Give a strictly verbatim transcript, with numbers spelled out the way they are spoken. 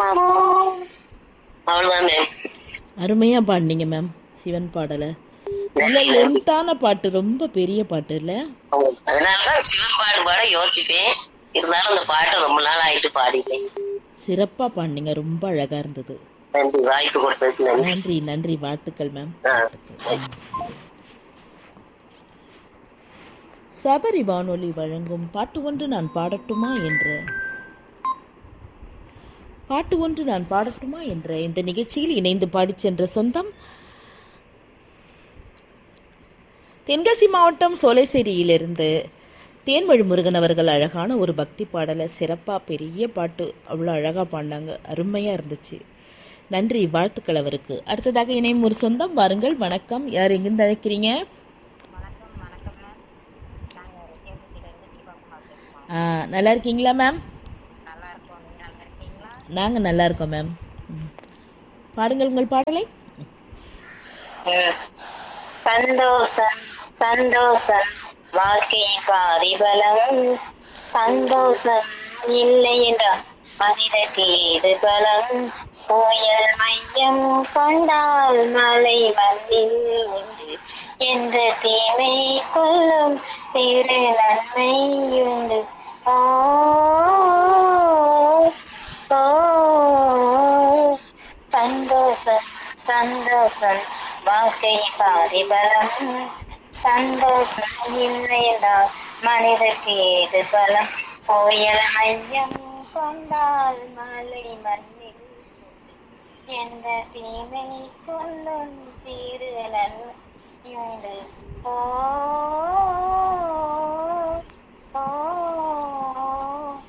அவ்வளவுதான் மேம். அருமையா பாடினீங்க மேம் சிவன் பாடலை. நல்ல லென்த்தான பாட்டு, ரொம்ப பெரிய பாட்டு இல்ல? அதனாலதான் சிவன் பாடு பாட யோசிப்பேன். இருந்தாலும் அந்த பாட்டை ரொம்ப நாள் ஆயிட்டு பாடிட்டேன். சிறப்பா பாடினீங்க, ரொம்ப அழகா இருந்தது. நன்றி, வாய்ப்பு கொடுத்ததுக்கு நன்றி. நன்றி நன்றி, வாழ்த்துக்கள் மேம். சபரி வானொலி வழங்கும் பாட்டு ஒன்று நான் பாடட்டுமா என்ற பாட்டு ஒன்று நான் பாடட்டுமா என்ற இந்த நிகழ்ச்சியில் இணைந்து பாடிச் சென்ற சொந்தம் தென்காசி மாவட்டம் சோலைசேரியிலிருந்து தேன்மொழி முருகன் அவர்கள் அழகான ஒரு பக்தி பாடலை சிறப்பாக, பெரிய பாட்டு, அவ்வளோ அழகாக பாடினாங்க, அருமையாக இருந்துச்சு. நன்றி, வாழ்த்துக்கள் அவருக்கு. அடுத்ததாக இணையும் ஒரு சொந்தம், வாருங்கள். வணக்கம், யார் எங்கிருந்து அழைக்கிறீங்க? ஆ, நல்லா இருக்கீங்களா மேம்? நாங்கள் நல்லா இருக்கோம் மேம். பாடுங்கள் உங்கள் பாடலை. சந்தோஷம் சந்தோஷம் வாழ்க்கை பாதிபலம், சந்தோஷம் இல்லை என்றால் மனிதக்கு இது பலம், புயல் மையம் கொண்டால் மலை மண்ணில் உண்டு, எந்த தீமை கொள்ளும் சிறு நன்மை உண்டு. ஓ ஓ சந்தோஷம் சந்தோஷம் வாழ்க்கை பாதிபலம், சந்தோஷம் இல்லையென்றால் மனிதற்கு ஏது பலம், புயல் மையம் கொண்டால் மலை மண்ணில் எந்த தீமை கொள்ளும் சிறு நன்மையுண்டு. ஓ ஓ